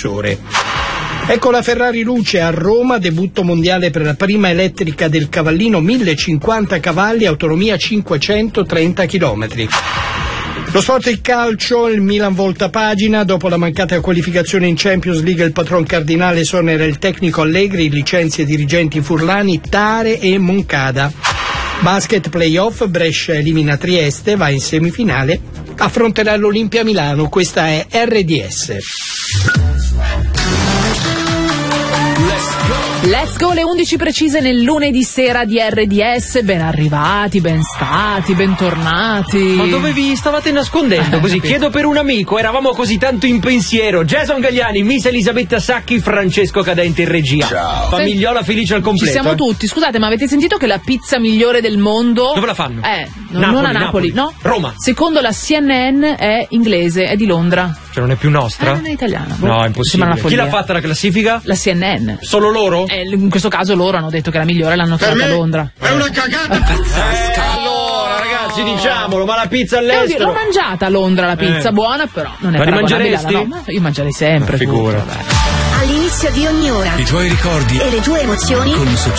propulsore. Ecco la Ferrari Luce a Roma, debutto mondiale per la prima elettrica del Cavallino, 1050 cavalli, autonomia 530 km. Lo sport, il calcio, il Milan volta pagina, dopo la mancata qualificazione in Champions League il patron cardinale esonera il tecnico Allegri, licenzia i dirigenti Furlani, Tare e Moncada. Basket playoff, Brescia elimina Trieste, va in semifinale, affronterà l'Olimpia Milano, questa è RDS. Let's go, le 11 precise nel lunedì sera di RDS. Ben arrivati, ben stati, bentornati. Ma dove vi stavate nascondendo così? Chiedo per un amico, eravamo così tanto in pensiero. Jason Gagliani, Miss Elisabetta Sacchi, Francesco Cadente in regia. Ciao. Famigliola felice al completo. Ci siamo tutti. Scusate, ma avete sentito che la pizza migliore del mondo... Dove la fanno? Non a Napoli, no? Roma. Secondo la CNN è inglese, è di Londra. Cioè non è più nostra? Non è italiana. No, è impossibile. Chi l'ha fatta la classifica? La CNN. Solo loro? In questo caso loro hanno detto che la migliore l'hanno trovata a Londra. È una cagata pazzesca. Allora ragazzi, diciamolo, ma la pizza all'estero? L'ho mangiata a Londra la pizza, buona però non è paragonabile alla Roma. Io mangerei sempre. Figura. All'inizio di ogni ora i tuoi ricordi e le tue emozioni con